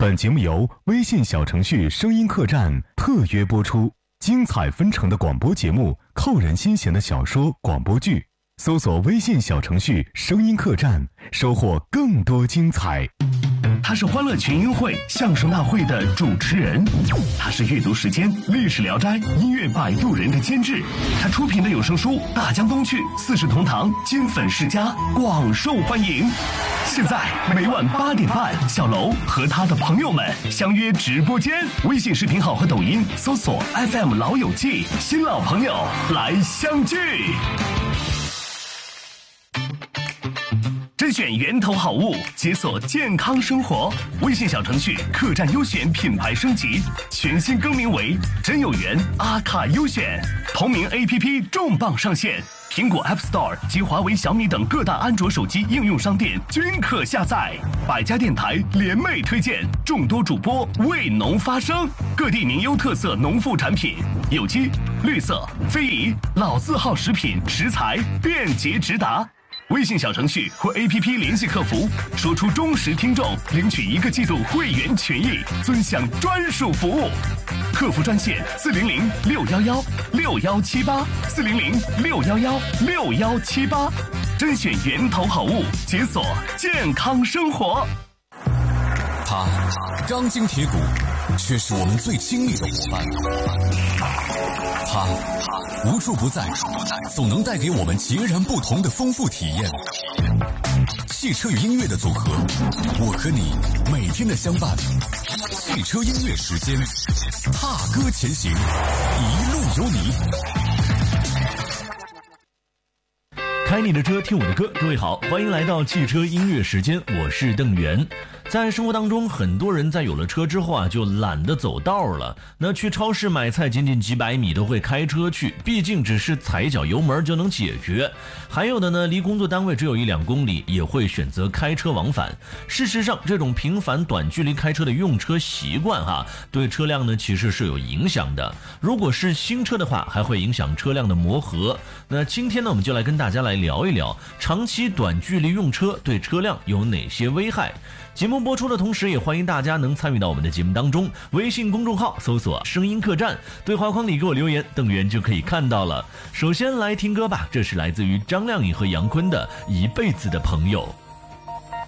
本节目由微信小程序声音客栈特约播出，精彩纷呈的广播节目，扣人心弦的小说广播剧，搜索微信小程序声音客栈，收获更多精彩。 他是欢乐群英会相声大会的主持人，他是阅读时间历史聊斋音乐摆渡人的监制，他出品的有声书《大江东去》四世同堂金粉世家广受欢迎。现在每晚8点半，小楼和他的朋友们相约直播间，微信视频号和抖音搜索 FM 老友记，新老朋友来相聚。甄选源头好物，解锁健康生活。微信小程序客栈优选品牌升级，全新更名为真有缘阿卡优选。同名 APP 重磅上线，苹果 App Store 及华为、小米等各大安卓手机应用商店均可下载。百家电台联袂推荐，众多主播为农发声，各地名优特色农副产品，有机、绿色、非遗、老字号食品食材便捷直达。微信小程序或 APP 联系客服，说出忠实听众领取1个季度会员权益，尊享专属服务。客服专线400-611-6178，400-611-6178，甄选源头好物，解锁健康生活。 他钢筋铁骨，却是我们最亲密的伙伴。他无处不在，总能带给我们截然不同的丰富体验。汽车与音乐的组合，我和你每天的相伴。汽车音乐时间，踏歌前行，一路有你。 开你的车，听我的歌。各位好，欢迎来到汽车音乐时间，我是邓源。在生活当中，很多人在有了车之后就懒得走道了。那去超市买菜仅仅几百米都会开车去，毕竟只是踩一脚油门就能解决。还有的呢，离工作单位只有1-2公里，也会选择开车往返。事实上，这种频繁短距离开车的用车习惯对车辆呢其实是有影响的。如果是新车的话，还会影响车辆的磨合。那今天呢，我们就来跟大家来聊一聊长期短距离用车对车辆有哪些危害。节目播出的同时，也欢迎大家能参与到我们的节目当中。微信公众号搜索声音客栈，对话框里给我留言，邓源就可以看到了。首先来听歌吧，这是来自于张靓颖和杨坤的一辈子的朋友。